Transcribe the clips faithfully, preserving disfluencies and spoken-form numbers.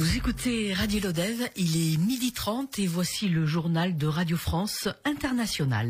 Vous écoutez Radio Lodève, il est midi trente et voici le journal de Radio France Internationale.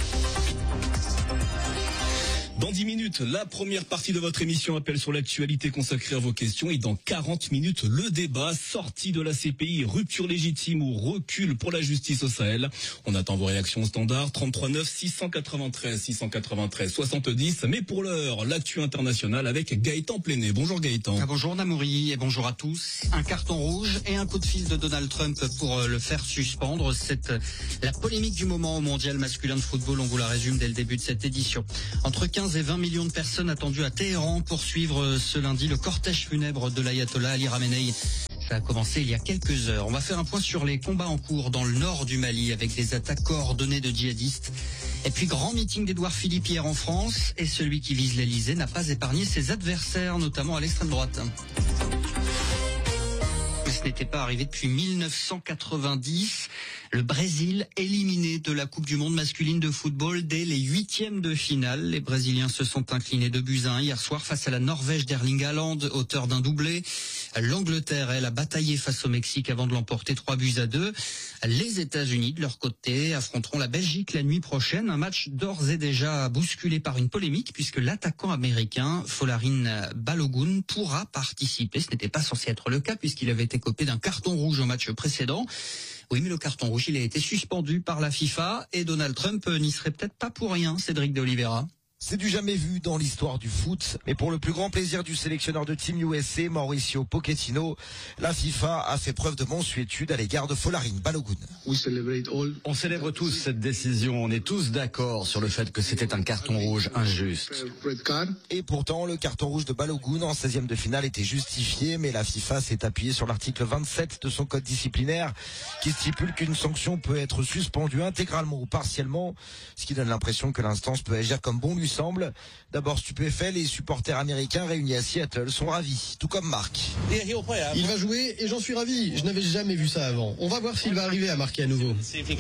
Dans dix minutes, la première partie de votre émission Appel sur l'actualité consacrée à vos questions. Et dans quarante minutes, le débat, sortie de la C P I, rupture légitime ou recul pour la justice au Sahel. On attend vos réactions standard, trente-trois neuf six cent quatre-vingt-treize six cent quatre-vingt-treize soixante-dix. Mais pour l'heure, l'actu international avec Gaëtan Pléné. Bonjour Gaëtan. Ah, bonjour Namouri et bonjour à tous. Un carton rouge et un coup de fil de Donald Trump pour le faire suspendre. C'est la polémique du moment au mondial masculin de football. On vous la résume dès le début de cette édition. Entre quinze et vingt millions de personnes attendues à Téhéran pour suivre ce lundi le cortège funèbre de l'ayatollah Ali Khamenei. Ça a commencé il y a quelques heures. On va faire un point sur les combats en cours dans le nord du Mali avec des attaques coordonnées de djihadistes. Et puis grand meeting d'Édouard Philippe hier en France et celui qui vise l'Elysée n'a pas épargné ses adversaires, notamment à l'extrême droite. Ce n'était pas arrivé depuis mille neuf cent quatre-vingt-dix. Le Brésil éliminé de la Coupe du Monde masculine de football dès les huitièmes de finale. Les Brésiliens se sont inclinés de buts à un hier soir face à la Norvège d'Erling Haaland, auteur d'un doublé. L'Angleterre, elle, a bataillé face au Mexique avant de l'emporter trois buts à deux. Les États-Unis, de leur côté, affronteront la Belgique la nuit prochaine. Un match d'ores et déjà bousculé par une polémique puisque l'attaquant américain Folarin Balogun pourra participer. Ce n'était pas censé être le cas puisqu'il avait été copé d'un carton rouge au match précédent. Oui, mais le carton rouge, il a été suspendu par la FIFA et Donald Trump n'y serait peut-être pas pour rien, Cédric de Oliveira. C'est du jamais vu dans l'histoire du foot, mais pour le plus grand plaisir du sélectionneur de Team U S A, Mauricio Pochettino, la FIFA a fait preuve de mansuétude à l'égard de Folarin Balogun. On célèbre tous cette décision, on est tous d'accord sur le fait que c'était un carton rouge injuste. Et pourtant, le carton rouge de Balogun en seizième de finale était justifié, mais la FIFA s'est appuyée sur l'article vingt-sept de son code disciplinaire qui stipule qu'une sanction peut être suspendue intégralement ou partiellement, ce qui donne l'impression que l'instance peut agir comme bon lui semble. D'abord stupéfait, les supporters américains réunis à Seattle sont ravis, tout comme Marc. Il va jouer et j'en suis ravi. Je n'avais jamais vu ça avant. On va voir s'il va arriver à marquer à nouveau.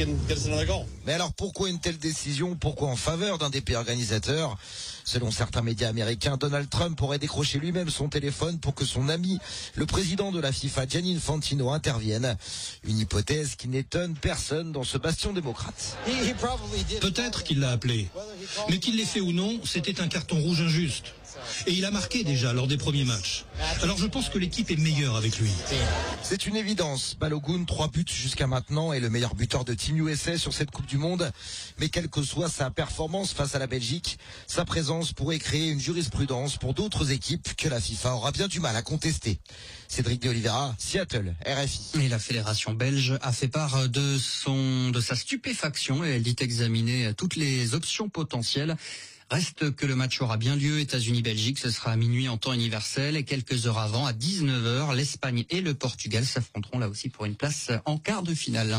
Mais alors pourquoi une telle décision? Pourquoi en faveur d'un des pays organisateurs? Selon certains médias américains, Donald Trump aurait décroché lui-même son téléphone pour que son ami, le président de la FIFA, Gianni Infantino, intervienne. Une hypothèse qui n'étonne personne dans ce bastion démocrate. Peut-être qu'il l'a appelé, mais qu'il l'ait fait ou non, c'était un carton rouge injuste. Et il a marqué déjà lors des premiers matchs. Alors je pense que l'équipe est meilleure avec lui. C'est une évidence. Balogun, trois buts jusqu'à maintenant, est le meilleur buteur de Team U S A sur cette Coupe du Monde. Mais quelle que soit sa performance face à la Belgique, sa présence pourrait créer une jurisprudence pour d'autres équipes que la FIFA aura bien du mal à contester. Cédric de Oliveira, Seattle, R F I. Et la fédération belge a fait part de son, de sa stupéfaction et elle dit examiner toutes les options potentielles. Reste que le match aura bien lieu, États-Unis-Belgique, ce sera à minuit en temps universel et quelques heures avant, à dix-neuf heures, l'Espagne et le Portugal s'affronteront là aussi pour une place en quart de finale.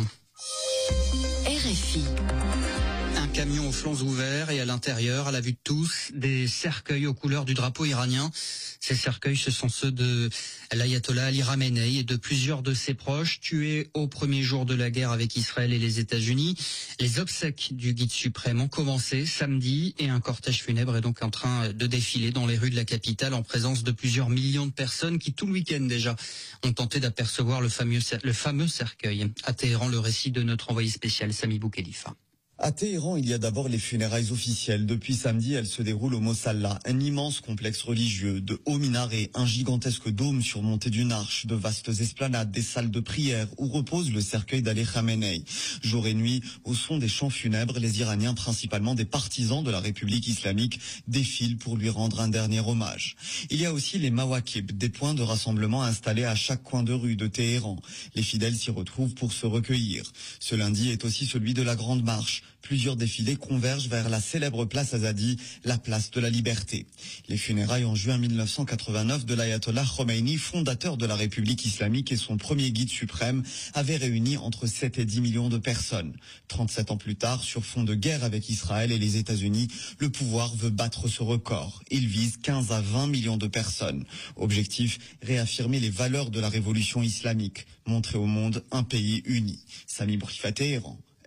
R F I. Un camion aux flancs ouverts et à l'intérieur, à la vue de tous, des cercueils aux couleurs du drapeau iranien. Ces cercueils, ce sont ceux de l'ayatollah Ali Khamenei et de plusieurs de ses proches tués au premier jour de la guerre avec Israël et les États-Unis. Les obsèques du guide suprême ont commencé samedi et un cortège funèbre est donc en train de défiler dans les rues de la capitale en présence de plusieurs millions de personnes qui, tout le week-end déjà, ont tenté d'apercevoir le fameux, le fameux cercueil. À Téhéran, le récit de notre envoyé spécial, Sami Boukhelifa. À Téhéran, il y a d'abord les funérailles officielles. Depuis samedi, elles se déroulent au Mossalla, un immense complexe religieux, de hauts minarets, un gigantesque dôme surmonté d'une arche, de vastes esplanades, des salles de prière où repose le cercueil d'Ali Khamenei. Jour et nuit, au son des chants funèbres, les Iraniens, principalement des partisans de la République islamique, défilent pour lui rendre un dernier hommage. Il y a aussi les mawakib, des points de rassemblement installés à chaque coin de rue de Téhéran. Les fidèles s'y retrouvent pour se recueillir. Ce lundi est aussi celui de la Grande Marche. Plusieurs défilés convergent vers la célèbre place Azadi, la place de la liberté. Les funérailles en juin mille neuf cent quatre-vingt-neuf de l'ayatollah Khomeini, fondateur de la République islamique et son premier guide suprême, avaient réuni entre sept et dix millions de personnes. trente-sept ans plus tard, sur fond de guerre avec Israël et les États-Unis, le pouvoir veut battre ce record. Il vise quinze à vingt millions de personnes. Objectif, réaffirmer les valeurs de la révolution islamique, montrer au monde un pays uni. Sami Boukhelifa, Téhéran.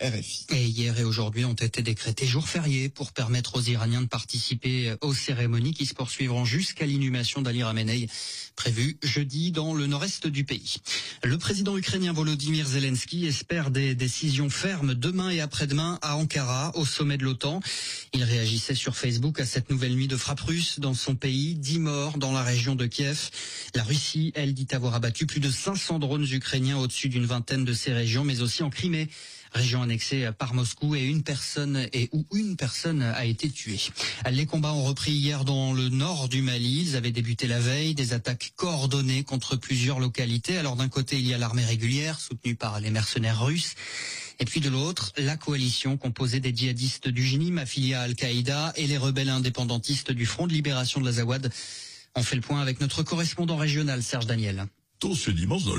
R F I. Et hier et aujourd'hui ont été décrétés jours fériés pour permettre aux Iraniens de participer aux cérémonies qui se poursuivront jusqu'à l'inhumation d'Ali Khamenei, prévue jeudi dans le nord-est du pays. Le président ukrainien Volodymyr Zelensky espère des décisions fermes demain et après-demain à Ankara, au sommet de l'OTAN. Il réagissait sur Facebook à cette nouvelle nuit de frappe russe dans son pays, dix morts dans la région de Kiev. La Russie, elle, dit avoir abattu plus de cinq cents drones ukrainiens au-dessus d'une vingtaine de ces régions, mais aussi en Crimée, région annexée par Moscou, et une personne et où une personne a été tuée. Les combats ont repris hier dans le nord du Mali. Ils avaient débuté la veille, des attaques coordonnées contre plusieurs localités. Alors d'un côté, il y a l'armée régulière, soutenue par les mercenaires russes. Et puis de l'autre, la coalition composée des djihadistes du J N I M affiliés à Al-Qaïda et les rebelles indépendantistes du Front de libération de l'Azawad. On fait le point avec notre correspondant régional, Serge Daniel. Tôt ce dimanche dans